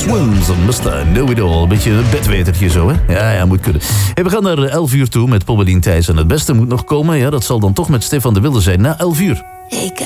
Swings and Mr. Know It All. Een beetje een bedwetertje zo, hè? Ja, moet kunnen. Hey, we gaan naar 11 uur toe met Pommelien Thijs. En het beste moet nog komen. Ja, dat zal dan toch met Stefan de Wilde zijn na 11 uur.